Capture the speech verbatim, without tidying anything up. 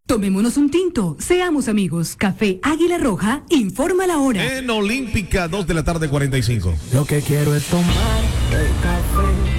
Tomémonos un tinto, seamos amigos. Café Águila Roja, informa la hora. En Olímpica, dos de la tarde, cuarenta y cinco. Lo que quiero es tomar el café